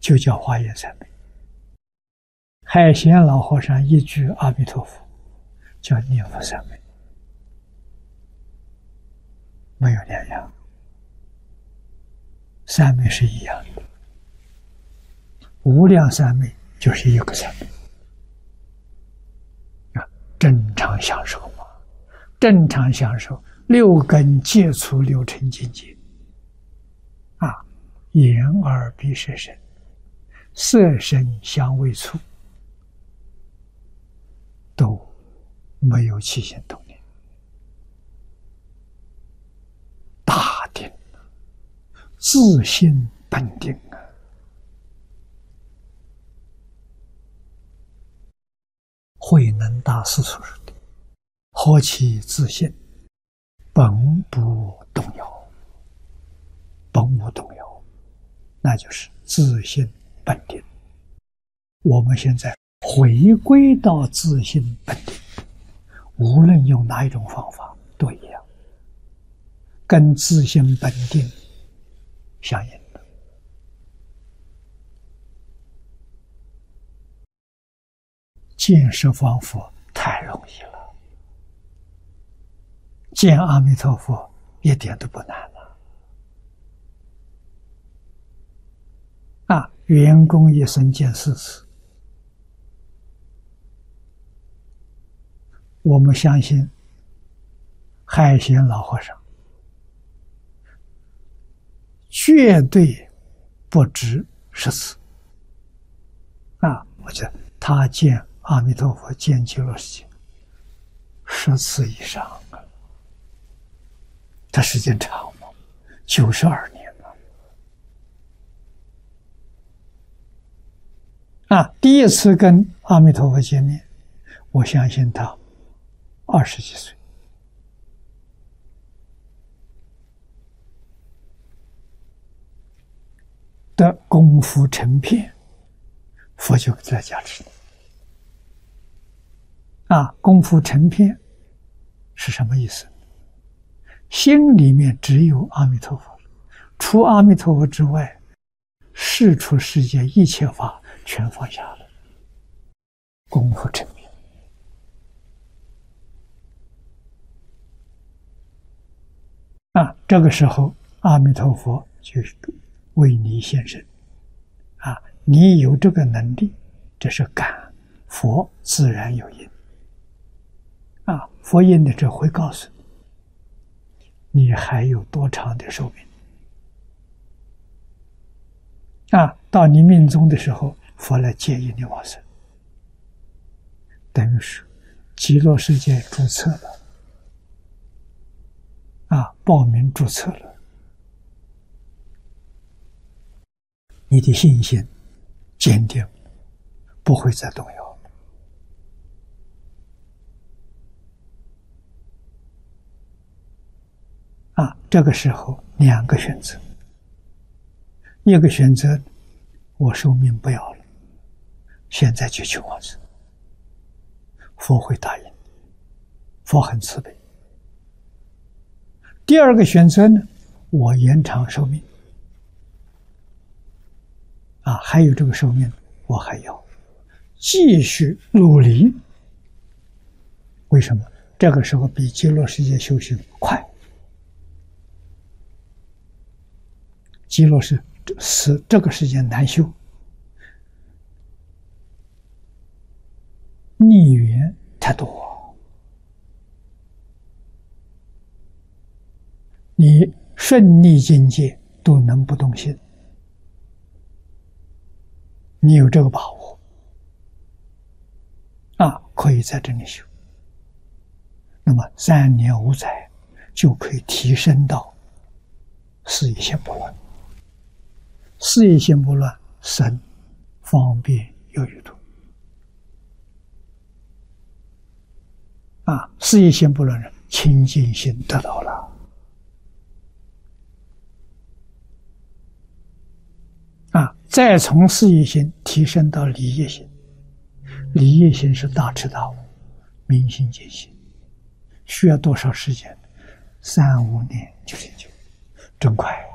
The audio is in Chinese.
就叫华严三昧。海贤老和尚一句阿弥陀佛，叫念佛三昧，没有两样，三昧是一样的。无量三昧就是一个三昧啊，正常享受嘛，正常享受六根接触六尘境界啊，眼耳鼻舌身，色声香味触都没有起心动念，大定，自性本定啊！慧能大师所说的“何其自性，本不动摇”，本无动摇，那就是自性本定。我们现在回归到自性本定，无论用哪一种方法都一样，跟自性本定相应的。见十方佛太容易了，见阿弥陀佛一点都不难了。员工一生见4次，我们相信海贤老和尚绝对不止10次我觉得他见阿弥陀佛见极乐世界10次以上他时间长吗？92年了。第一次跟阿弥陀佛见面，我相信他20几岁。的功夫成片，佛就在加持功夫成片是什么意思？心里面只有阿弥陀佛，除阿弥陀佛之外，世出世界一切法全放下了，功夫成片。这个时候阿弥陀佛就为你现身你有这个能力，这是感，佛自然有因佛因的这会告诉你，你还有多长的寿命到你命终的时候，佛来接引你往生，等于是极乐世界注册了报名注册了，你的信心坚定，不会再动摇。这个时候2个选择，一个选择我寿命不要了，现在就求往生，佛会答应，佛很慈悲。第二个选择呢，我延长寿命还有这个寿命，我还要继续努力。为什么？这个时候比极乐世界修行快。极乐是这个世界难修，逆缘太多，你顺逆境界都能不动心，你有这个把握可以在这里修，那么3年5载就可以提升到事业心不乱。事业心不乱，生方便有余度事业心不乱人，清净心得到了再从事业心提升到理业心，理业心是大彻大悟，明心见性，需要多少时间？3、5年就成就，真快。